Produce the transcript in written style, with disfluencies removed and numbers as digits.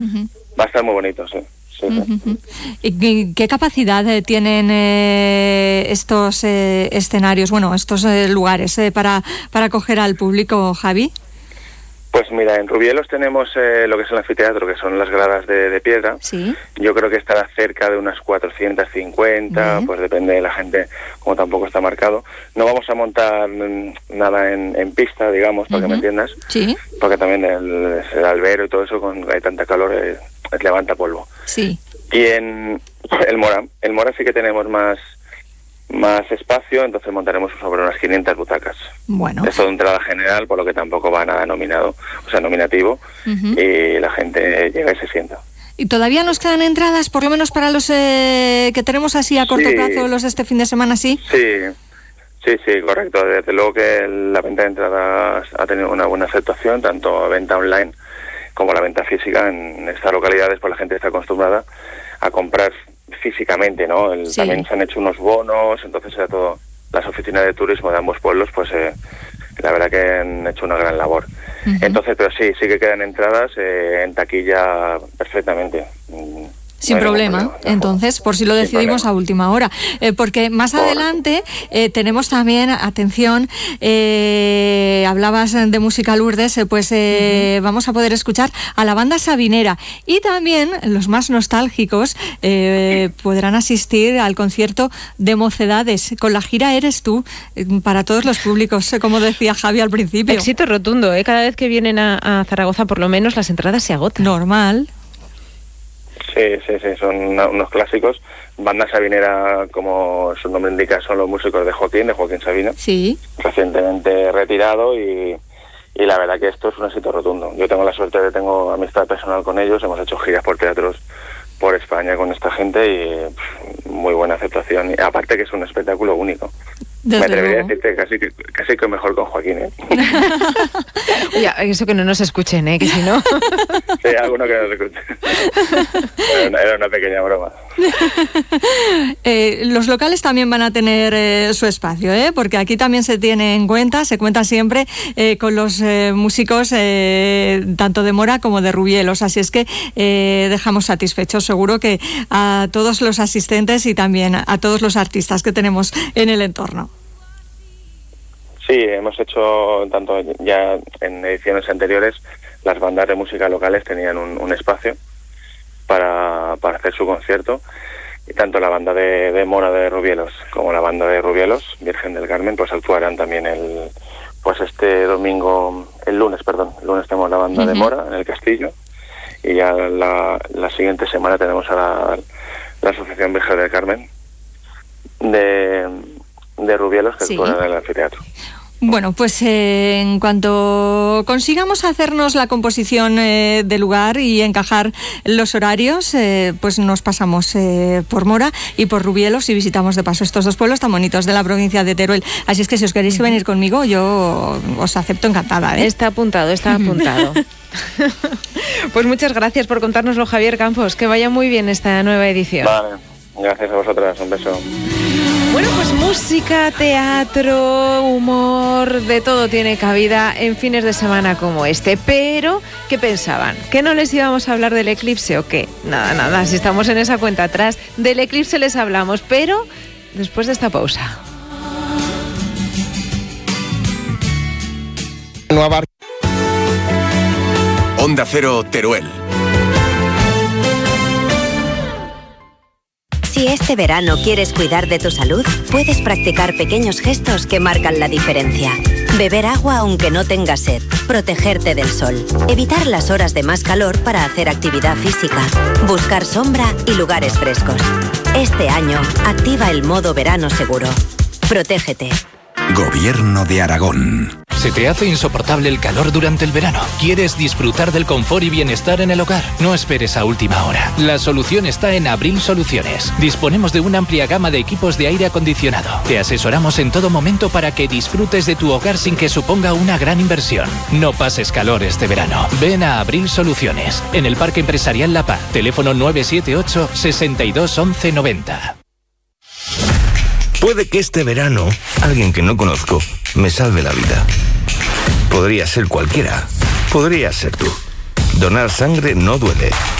Va a estar muy bonito, sí. ¿Y qué capacidad tienen estos escenarios, estos lugares para acoger al público, Javi? Pues mira, en Rubielos tenemos lo que es el anfiteatro, que son las gradas de piedra. Sí. Yo creo que estará cerca de unas 450, pues depende de la gente, como tampoco está marcado. No vamos a montar nada en pista, digamos, para que me entiendas. Sí. Porque también el albero y todo eso, hay tanta calor, levanta polvo. Sí. Y en el Mora sí que tenemos más espacio, entonces montaremos sobre unas 500 butacas. Bueno. Es todo entrada general, por lo que tampoco va nada nominativo, y la gente llega y se sienta. ¿Y todavía nos quedan entradas, por lo menos para los que tenemos así a corto plazo, los de este fin de semana, sí? Sí, correcto. Desde luego que la venta de entradas ha tenido una buena aceptación, tanto venta online como la venta física. En estas localidades, pues la gente está acostumbrada a comprar físicamente, ¿no? También se han hecho unos bonos, entonces todo, las oficinas de turismo de ambos pueblos, pues la verdad que han hecho una gran labor. Entonces, pero sí que quedan entradas en taquilla perfectamente. Sin problema, entonces, por si lo decidimos a última hora. Porque más adelante tenemos también, atención, hablabas de música Lourdes, vamos a poder escuchar a la banda Sabinera. Y también los más nostálgicos podrán asistir al concierto de Mocedades. Con la gira Eres Tú, para todos los públicos, como decía Javi al principio. Éxito rotundo, cada vez que vienen a Zaragoza, por lo menos, las entradas se agotan. Normal. Sí, son unos clásicos. Banda Sabinera, como su nombre indica, son los músicos de Joaquín Sabina. Sí. Recientemente retirado y la verdad que esto es un éxito rotundo. Yo tengo la suerte tengo amistad personal con ellos, hemos hecho giras por teatros por España con esta gente y muy buena aceptación. Y aparte que es un espectáculo único. Me atrevería a decirte casi que mejor con Joaquín, Oye, eso que no nos escuchen, que si no... Sí, alguno que nos escuche. Era una pequeña broma. Los locales también van a tener su espacio, porque aquí también se tiene en cuenta, se cuenta siempre con los músicos tanto de Mora como de Rubielos, así es que dejamos satisfechos seguro que a todos los asistentes y también a todos los artistas que tenemos en el entorno. Sí, hemos hecho, tanto ya en ediciones anteriores, las bandas de música locales tenían un espacio para hacer su concierto, y tanto la banda de Mora de Rubielos como la banda de Rubielos, Virgen del Carmen, pues actuarán también este domingo, el lunes tenemos la banda de Mora en el Castillo, y ya la siguiente semana tenemos a la Asociación Virgen del Carmen de Rubielos, que actuarán en el anfiteatro. Bueno, pues en cuanto consigamos hacernos la composición del lugar y encajar los horarios, pues nos pasamos por Mora y por Rubielos y visitamos de paso estos dos pueblos tan bonitos de la provincia de Teruel. Así es que si os queréis venir conmigo, yo os acepto encantada. Está apuntado. Pues muchas gracias por contárnoslo, Javier Campos. Que vaya muy bien esta nueva edición. Vale, gracias a vosotras. Un beso. Bueno, pues música, teatro, humor, de todo tiene cabida en fines de semana como este. Pero, ¿qué pensaban? ¿Que no les íbamos a hablar del eclipse o qué? Nada, si estamos en esa cuenta atrás, del eclipse les hablamos, pero después de esta pausa. Onda Cero, Teruel. Si este verano quieres cuidar de tu salud, puedes practicar pequeños gestos que marcan la diferencia. Beber agua aunque no tengas sed, protegerte del sol, evitar las horas de más calor para hacer actividad física, buscar sombra y lugares frescos. Este año, activa el modo verano seguro. Protégete. Gobierno de Aragón. ¿Se te hace insoportable el calor durante el verano? ¿Quieres disfrutar del confort y bienestar en el hogar? No esperes a última hora. La solución está en Abril Soluciones. Disponemos de una amplia gama de equipos de aire acondicionado. Te asesoramos en todo momento para que disfrutes de tu hogar sin que suponga una gran inversión. No pases calor este verano. Ven a Abril Soluciones, en el Parque Empresarial La Paz. Teléfono 978 62 11 90. Puede que este verano alguien que no conozco me salve la vida. Podría ser cualquiera. Podría ser tú. Donar sangre no duele.